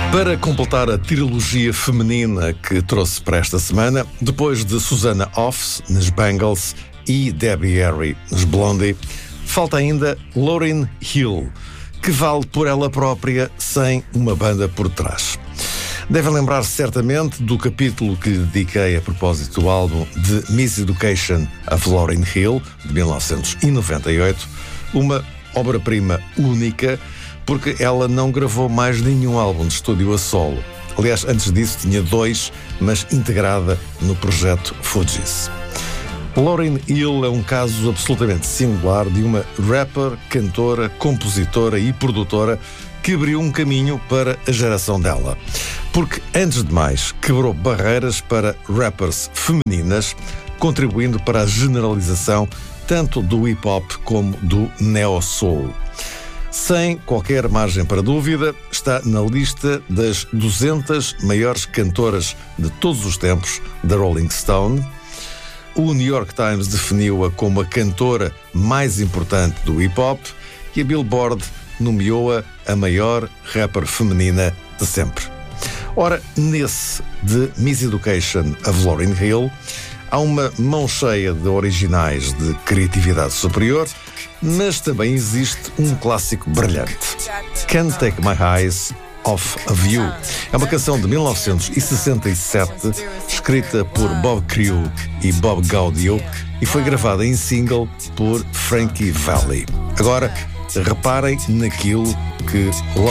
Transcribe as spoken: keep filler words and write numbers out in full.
Para completar a trilogia feminina que trouxe para esta semana, depois de Susanna Hoffs, nos Bangles, e Debbie Harry, nos Blondie, falta ainda Lauryn Hill, que vale por ela própria sem uma banda por trás. Devem lembrar-se certamente do capítulo que lhe dediquei a propósito do álbum The Miseducation of Lauryn Hill, de mil novecentos e noventa e oito, uma obra-prima única, porque ela não gravou mais nenhum álbum de estúdio a solo. Aliás, antes disso tinha dois, mas integrada no projeto Fugees. Lauryn Hill é um caso absolutamente singular de uma rapper, cantora, compositora e produtora que abriu um caminho para a geração dela. Porque, antes de mais, quebrou barreiras para rappers femininas, contribuindo para a generalização tanto do hip-hop como do neo-soul. Sem qualquer margem para dúvida, está na lista das duzentas maiores cantoras de todos os tempos da Rolling Stone. O New York Times definiu-a como a cantora mais importante do hip-hop e a Billboard nomeou-a a maior rapper feminina de sempre. Ora, nesse The Miseducation of Lauryn Hill, há uma mão cheia de originais de criatividade superior, mas também existe um clássico brilhante. Can't Take My Eyes Off of You. É uma canção de mil novecentos e sessenta e sete, escrita por Bob Crue e Bob Gaudio, e foi gravada em single por Frankie Valli. Agora, reparem naquilo que